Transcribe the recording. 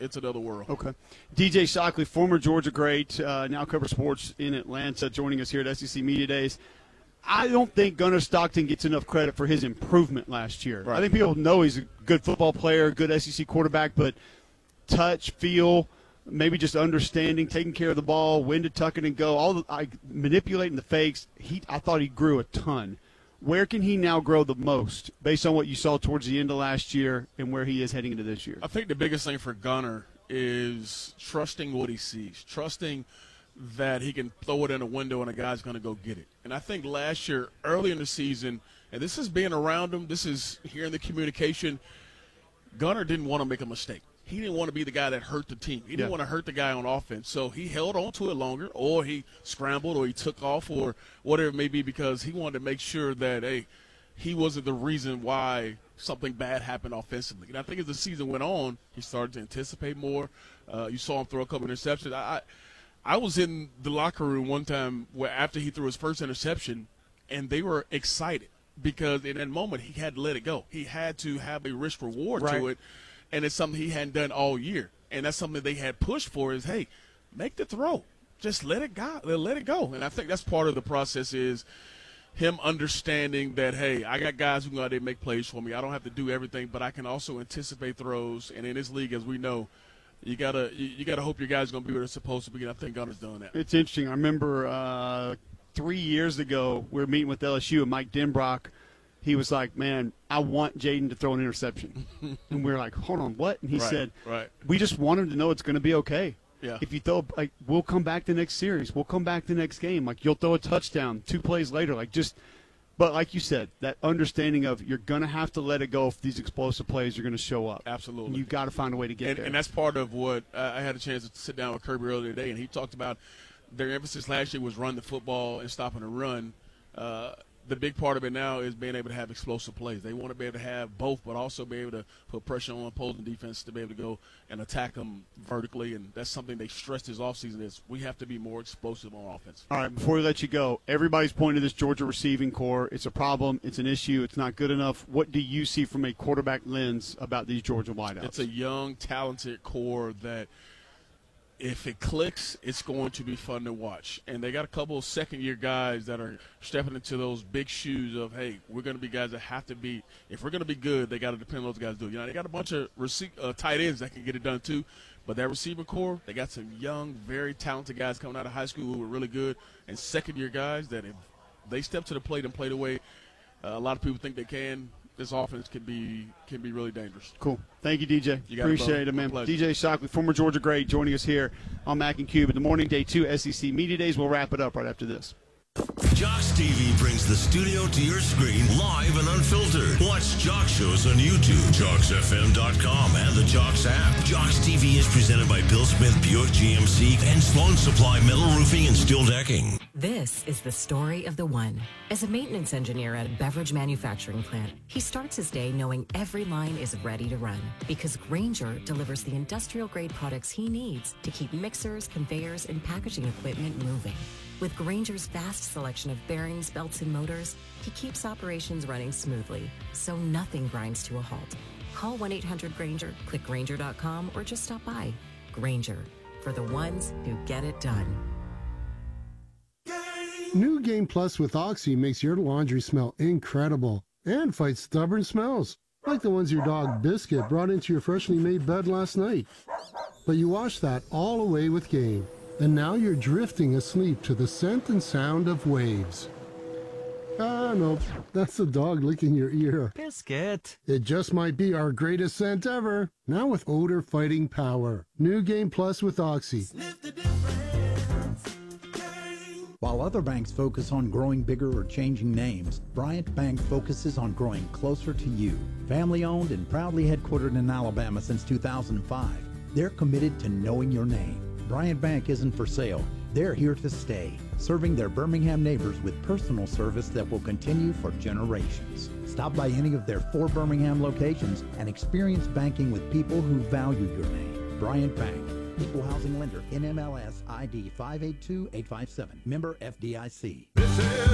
it's another world. Okay. DJ Shockley, former Georgia great, now covers sports in Atlanta, joining us here at SEC Media Days. I don't think Gunnar Stockton gets enough credit for his improvement last year. Right. I think people know he's a good football player, good SEC quarterback, but touch, feel, maybe just understanding, taking care of the ball, when to tuck it and go, manipulating the fakes, I thought he grew a ton. Where can he now grow the most based on what you saw towards the end of last year and where he is heading into this year? I think the biggest thing for Gunnar is trusting what he sees, trusting that he can throw it in a window and a guy's going to go get it. And I think last year, early in the season, and this is being around him, this is hearing the communication, Gunnar didn't want to make a mistake. He didn't want to be the guy that hurt the team. He didn't want to hurt the guy on offense. So he held on to it longer, or he scrambled, or he took off, or whatever it may be, because he wanted to make sure that, hey, he wasn't the reason why something bad happened offensively. And I think as the season went on, he started to anticipate more. You saw him throw a couple interceptions. I was in the locker room one time where after he threw his first interception, and they were excited because in that moment he had to let it go. He had to have a risk reward to it, and it's something he hadn't done all year. And that's something they had pushed for is, hey, make the throw. Just let it go. Let it go. And I think that's part of the process is him understanding that, hey, I got guys who can go out there and make plays for me. I don't have to do everything, but I can also anticipate throws. And in this league, as we know, you gotta hope your guys are gonna be where they're supposed to be. And I think Gunnar's doing that. It's interesting. I remember 3 years ago we were meeting with LSU and Mike Denbrock. He was like, "Man, I want Jaden to throw an interception," and we were like, "Hold on, what?" And he said, "We just want him to know it's going to be okay. Yeah. If you throw, we'll come back the next series. We'll come back the next game. Like you'll throw a touchdown 2 plays later. But like you said, that understanding of you're going to have to let it go if these explosive plays are going to show up. Absolutely. And you've got to find a way to get there. And that's part of what I had a chance to sit down with Kirby earlier today, and he talked about their emphasis last year was run the football and stopping the run. The big part of it now is being able to have explosive plays. They want to be able to have both, but also be able to put pressure on opposing defense to be able to go and attack them vertically, and that's something they stressed this offseason is we have to be more explosive on offense. All right, before we let you go, everybody's pointing to this Georgia receiving core. It's a problem. It's an issue. It's not good enough. What do you see from a quarterback lens about these Georgia wideouts? It's a young, talented core that if it clicks, it's going to be fun to watch. And they got a couple of second-year guys that are stepping into those big shoes of, hey, we're going to be guys that have to be – if we're going to be good, they got to depend on those guys to do it. You know, they got a bunch of tight ends that can get it done too. But that receiver core, they got some young, very talented guys coming out of high school who were really good, and second-year guys that if they step to the plate and play the way a lot of people think they can, this offense can be really dangerous. Cool. Thank you, DJ. Appreciate it, man. DJ Shockley, former Georgia great, joining us here on Mac and Cube at the morning day 2 SEC Media Days. We'll wrap it up right after this. Jox TV brings the studio to your screen live and unfiltered. Watch Jox shows on YouTube, JoxFM.com, and the Jox app. Jox TV is presented by Bill Smith Buick GMC and Sloan Supply Metal Roofing and Steel Decking. This is the story of the one. As a maintenance engineer at a beverage manufacturing plant, he starts his day knowing every line is ready to run because Grainger delivers the industrial-grade products he needs to keep mixers, conveyors, and packaging equipment moving. With Grainger's vast selection of bearings, belts, and motors, he keeps operations running smoothly, so nothing grinds to a halt. Call 1-800-GRAINGER, click Grainger.com, or just stop by. Grainger, for the ones who get it done. New Game Plus with Oxy makes your laundry smell incredible and fights stubborn smells, like the ones your dog Biscuit brought into your freshly made bed last night. But you wash that all away with Game. And now you're drifting asleep to the scent and sound of waves. Ah, no, that's the dog licking your ear. Biscuit. It just might be our greatest scent ever. Now with odor-fighting power. New Game Plus with Oxy. While other banks focus on growing bigger or changing names, Bryant Bank focuses on growing closer to you. Family-owned and proudly headquartered in Alabama since 2005, they're committed to knowing your name. Bryant Bank isn't for sale. They're here to stay, serving their Birmingham neighbors with personal service that will continue for generations. Stop by any of their 4 Birmingham locations and experience banking with people who value your name. Bryant Bank, Equal Housing Lender, NMLS ID 582857, member FDIC.